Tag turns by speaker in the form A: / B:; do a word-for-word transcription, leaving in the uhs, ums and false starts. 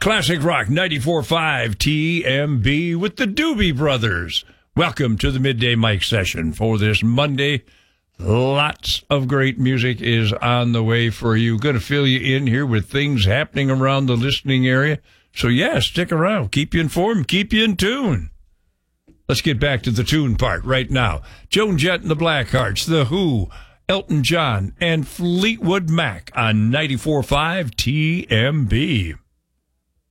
A: Classic Rock ninety-four point five T M B with the Doobie Brothers. Welcome to the Midday Mic session for this Monday. Lots of great music is on the way for you. Going to fill you in here with things happening around the listening area. So, yeah, stick around. Keep you informed. Keep you in tune. Let's get back to the tune part right now. Joan Jett and the Blackhearts, The Who, Elton John, and Fleetwood Mac on ninety-four point five T M B.